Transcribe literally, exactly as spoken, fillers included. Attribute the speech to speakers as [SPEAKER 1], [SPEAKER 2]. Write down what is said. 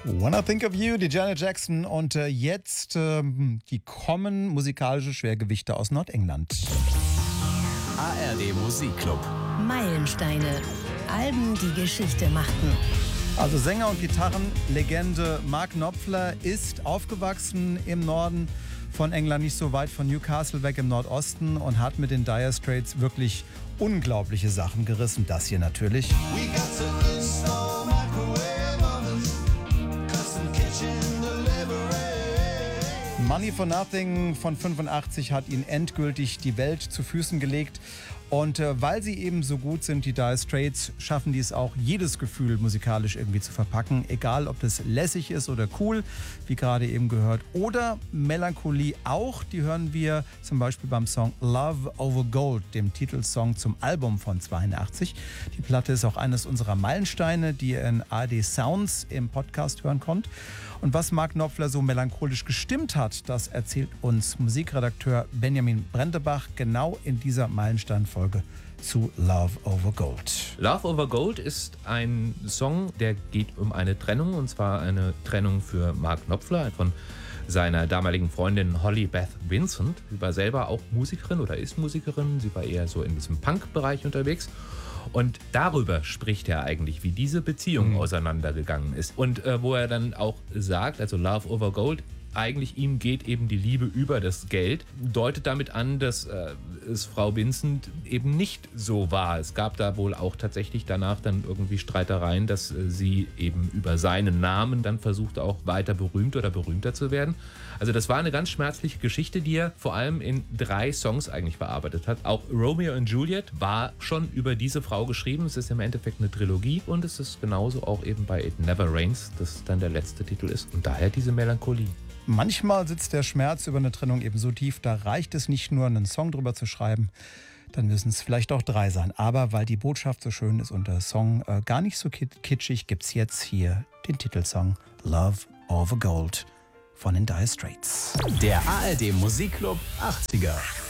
[SPEAKER 1] When I Think of You, die Janet Jackson. Und äh, jetzt ähm, die kommen musikalische Schwergewichte aus Nordengland.
[SPEAKER 2] A R D Musikclub.
[SPEAKER 3] Meilensteine. Alben, die Geschichte machten.
[SPEAKER 1] Also Sänger und Gitarrenlegende Mark Knopfler ist aufgewachsen im Norden von England, nicht so weit von Newcastle weg im Nordosten, und hat mit den Dire Straits wirklich unglaubliche Sachen gerissen. Das hier natürlich. Money for Nothing von fünfundachtzig hat ihn endgültig die Welt zu Füßen gelegt. Und äh, weil sie eben so gut sind, die Dire Straits, schaffen die es auch, jedes Gefühl musikalisch irgendwie zu verpacken. Egal, ob das lässig ist oder cool, wie gerade eben gehört, oder Melancholie auch. Die hören wir zum Beispiel beim Song Love Over Gold, dem Titelsong zum Album von zweiundachtzig. Die Platte ist auch eines unserer Meilensteine, die ihr in A R D Sounds im Podcast hören konnt. Und was Mark Knopfler so melancholisch gestimmt hat, das erzählt uns Musikredakteur Benjamin Brendebach genau in dieser Meilenstein-Folge zu Love Over Gold.
[SPEAKER 4] Love Over Gold ist ein Song, der geht um eine Trennung, und zwar eine Trennung für Mark Knopfler von seiner damaligen Freundin Holly Beth Vincent. Sie war selber auch Musikerin oder ist Musikerin. Sie war eher so in diesem Punk-Bereich unterwegs. Und darüber spricht er eigentlich, wie diese Beziehung mhm. auseinandergegangen ist. Und äh, wo er dann auch sagt, also Love Over Gold, eigentlich ihm geht eben die Liebe über das Geld, deutet damit an, dass äh, es Frau Vincent eben nicht so war. Es gab da wohl auch tatsächlich danach dann irgendwie Streitereien, dass äh, sie eben über seinen Namen dann versuchte, auch weiter berühmt oder berühmter zu werden. Also das war eine ganz schmerzliche Geschichte, die er vor allem in drei Songs eigentlich verarbeitet hat. Auch Romeo und Juliet war schon über diese Frau geschrieben. Es ist im Endeffekt eine Trilogie, und es ist genauso auch eben bei It Never Rains, das dann der letzte Titel ist. Und daher diese Melancholie.
[SPEAKER 1] Manchmal sitzt der Schmerz über eine Trennung eben so tief, da reicht es nicht nur, einen Song drüber zu schreiben, dann müssen es vielleicht auch drei sein. Aber weil die Botschaft so schön ist und der Song äh, gar nicht so kitschig, gibt es jetzt hier den Titelsong Love Over Gold von den Dire Straits.
[SPEAKER 2] Der A R D Musikclub achtziger.